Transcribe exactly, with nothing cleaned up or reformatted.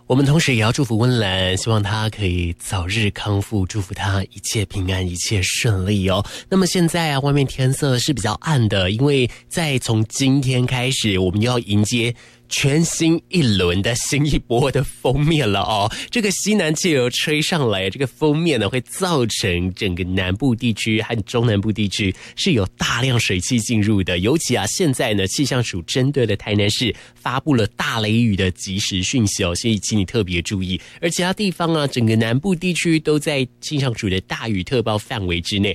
我们同时也要祝福温岚，希望她可以早日康复，祝福她一切平安，一切顺利哦。那么现在啊，外面天色是比较暗的，因为在从今天开始，我们要迎接全新一轮的新一波的锋面了哦。这个西南气流吹上来，这个锋面呢会造成整个南部地区和中南部地区是有大量水汽进入的。尤其啊，现在呢气象署针对了台南市发布了大雷雨的即时讯息哦，所以请你特别注意。而其他地方啊，整个南部地区都在气象署的大雨特报范围之内，